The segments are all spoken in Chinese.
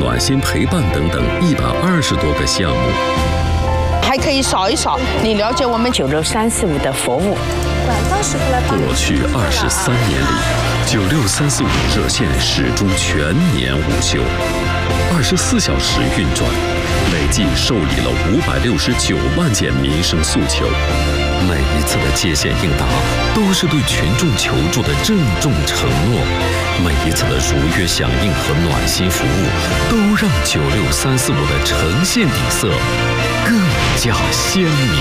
暖心陪伴等等120多个项目。 还可以扫一扫，你了解我们96345的服务。 过去23年里，96345热线始终全年无休，24小时运转，累计受理了569万件民生诉求。每一次的接线应答，都是对群众求助的郑重承诺；每一次的如约响应和暖心服务，都让96345的诚信底色更加鲜明。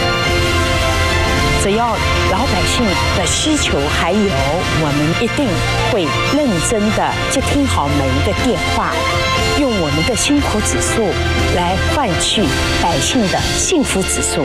只要老百姓的需求还有，我们一定会认真的接听好每一个电话，用我们的辛苦指数来换取百姓的幸福指数。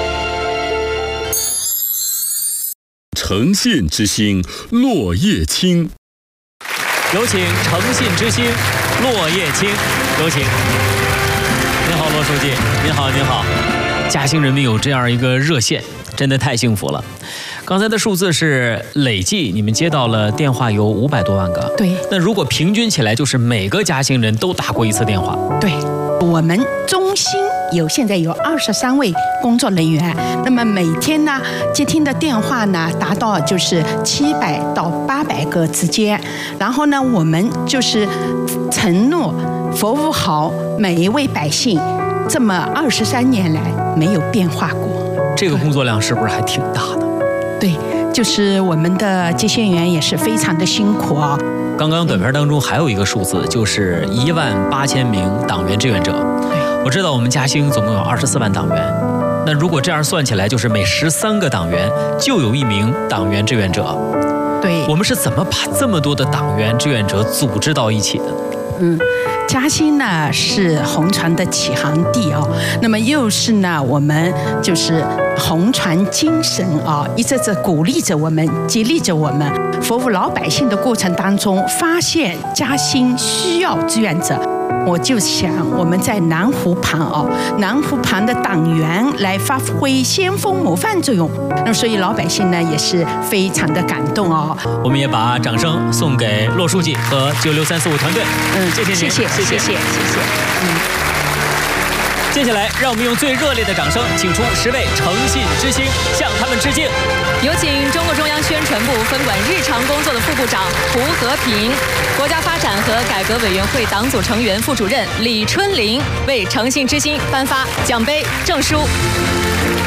诚信之星落叶青， 有请诚信之星落叶青，有请。您好，罗书记。您好，您好。嘉兴人民有这样一个热线，真的太幸福了。刚才的数字是累计，你们接到了电话有500多万个。 对。 那如果平均起来，就是每个嘉兴人都打过一次电话。 对。我们中心现在有23位工作人员，那么每天呢接听的电话呢达到就是700到800个之间，然后呢我们就是承诺服务好每一位百姓，这么23年来没有变化过。 这个工作量是不是还挺大的？ 对，就是我们的接线员也是非常的辛苦啊。 刚刚短片当中还有一个数字，就是18000名党员志愿者。我知道我们嘉兴总共有24万党员，那如果这样算起来，就是每13个党员就有1名党员志愿者。 对， 我们是怎么把这么多的党员志愿者组织到一起的？ 嘉兴呢是红船的起航地哦，那么又是呢我们就是红船精神啊，一直鼓励着我们，激励着我们，服务老百姓的过程当中，发现嘉兴需要志愿者。我就想我们在南湖旁南湖旁的党员来发挥先锋模范作用，那所以老百姓呢也是非常的感动哦。 我们也把掌声送给骆书记和96345团队。谢谢您，谢谢。接下来，让我们用最热烈的掌声，请出10位诚信之星，向他们致敬。 有请中共中央宣传部分管日常工作的副部长胡和平，国家发展和改革委员会党组成员、副主任李春林为诚信之星颁发奖杯、证书。